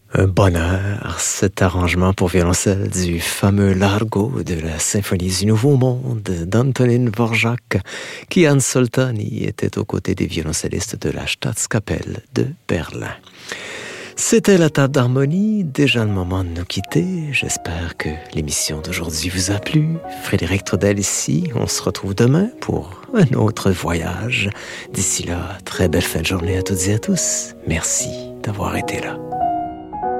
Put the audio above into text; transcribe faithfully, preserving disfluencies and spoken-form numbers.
Un bonheur, cet arrangement pour violoncelle du fameux Largo de la Symphonie du Nouveau Monde d'Antonín Dvořák, qui Hans Soltani était aux côtés des violoncellistes de la Staatskapelle de Berlin. C'était la table d'harmonie, déjà le moment de nous quitter. J'espère que l'émission d'aujourd'hui vous a plu. Frédéric Trudel ici, on se retrouve demain pour un autre voyage. D'ici là, très belle fin de journée à toutes et à tous. Merci d'avoir été là.